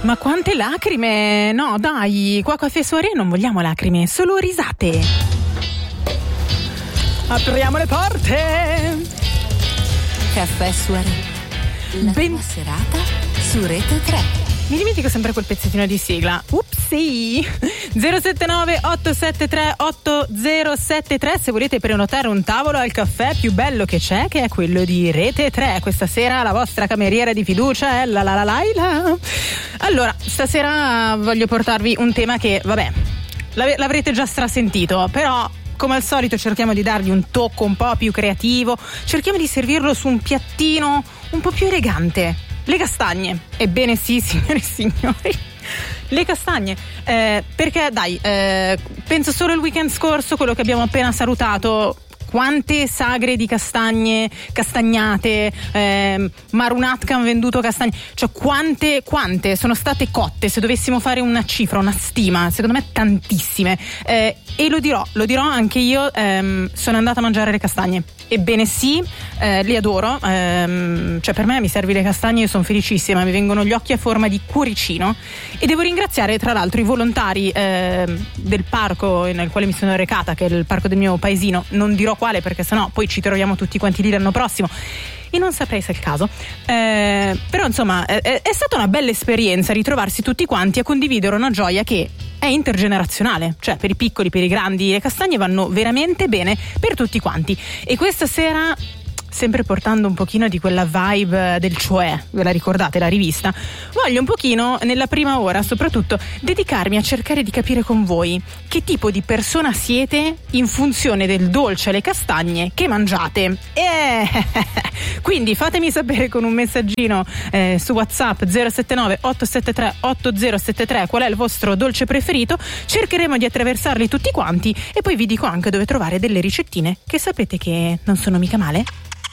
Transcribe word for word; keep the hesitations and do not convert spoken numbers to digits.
Ma quante lacrime! No, dai, qua a Caffè Soirée non vogliamo lacrime, solo risate. Apriamo le porte! Caffè Soirée, la ben... tua serata su Rete tre. Mi dimentico sempre quel pezzettino di sigla. Upsi! zero sette nove otto sette tre otto zero sette tre se volete prenotare un tavolo al caffè più bello che c'è, che è quello di Rete tre. Questa sera la vostra cameriera di fiducia è la la la la la. Allora, stasera voglio portarvi un tema che, vabbè, l'avrete già strasentito, però come al solito cerchiamo di dargli un tocco un po' più creativo, cerchiamo di servirlo su un piattino un po' più elegante. Le castagne. Ebbene sì, signore e signori, le castagne, eh, perché dai, eh, penso solo al weekend scorso, quello che abbiamo appena salutato, quante sagre di castagne, castagnate, eh, Marunat che hanno venduto castagne, cioè quante, quante sono state cotte, se dovessimo fare una cifra, una stima, secondo me tantissime, eh, e lo dirò, lo dirò anche io, ehm, sono andata a mangiare le castagne. Ebbene sì, eh, li adoro, ehm, cioè per me mi servi le castagne, io sono felicissima, mi vengono gli occhi a forma di cuoricino e devo ringraziare tra l'altro i volontari eh, del parco nel quale mi sono recata, che è il parco del mio paesino, non dirò quale perché sennò poi ci troviamo tutti quanti lì l'anno prossimo e non saprei se è il caso, eh, però insomma è, è stata una bella esperienza ritrovarsi tutti quanti a condividere una gioia che è intergenerazionale, cioè per i piccoli, per i grandi, le castagne vanno veramente bene per tutti quanti. E questa sera, sempre portando un pochino di quella vibe del Cioè, ve la ricordate la rivista, voglio un pochino nella prima ora soprattutto dedicarmi a cercare di capire con voi che tipo di persona siete in funzione del dolce alle castagne che mangiate. E quindi fatemi sapere con un messaggino eh, su WhatsApp zero sette nove otto sette tre otto zero sette tre qual è il vostro dolce preferito, cercheremo di attraversarli tutti quanti e poi vi dico anche dove trovare delle ricettine che sapete che non sono mica male.